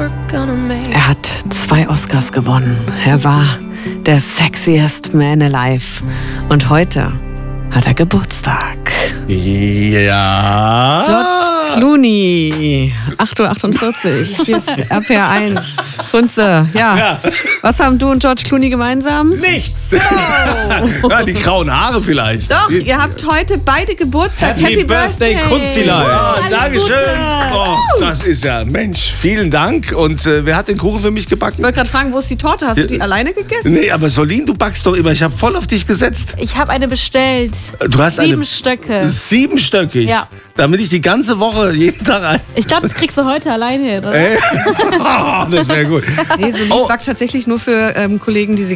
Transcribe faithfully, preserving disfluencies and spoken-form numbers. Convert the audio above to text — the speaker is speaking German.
Er hat zwei Oscars gewonnen. Er war der sexiest man alive. Und heute hat er Geburtstag. Ja. George Clooney. acht Uhr achtundvierzig. Hier ist R P R eins. Kunze, ja. Ja. Was haben du und George Clooney gemeinsam? Nichts. Ja, die grauen Haare vielleicht. Doch, Die, ihr habt heute beide Geburtstag. Happy Happy, Birthday, Kunzilein. Ah, Alles Dankeschön. Gute. Oh, das ist ja, Mensch, vielen Dank. Und äh, wer hat den Kuchen für mich gebacken? Ich wollte gerade fragen, wo ist die Torte? Hast du die Ja. alleine gegessen? Nee, aber Solin, du backst doch immer. Ich habe voll auf dich gesetzt. Ich habe eine bestellt. Du hast Sieben eine Stöcke. siebenstöckig. Ja. Damit ich die ganze Woche jeden Tag ein. Ich glaube, das kriegst du heute alleine hin, oder? Äh? Oh, das wäre gut. Nee, Solin Oh. backt tatsächlich nur für ähm, Kollegen, die sie